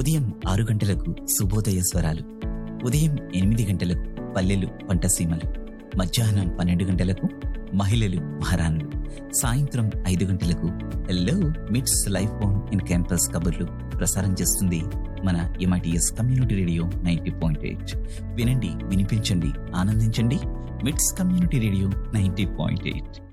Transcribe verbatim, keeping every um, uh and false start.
ఉదయం ఆరు గంటలకు శుభోదయ స్వరాలు, ఉదయం ఎనిమిది గంటలకు పల్లెలు పంటసీమలు, మధ్యాహ్నం పన్నెండు గంటలకు మహిళలు మహారాణులు, సాయంత్రం ఐదు గంటలకు హలో మిట్స్ లైఫ్ ఆన్ ఇన్ క్యాంపస్ కబుర్లు ప్రసారం చేస్తుంది మన MITS community radio ninety point eight. వినండి, వినిపించండి, ఆనందించండి. మిట్స్ community radio ninety point eight.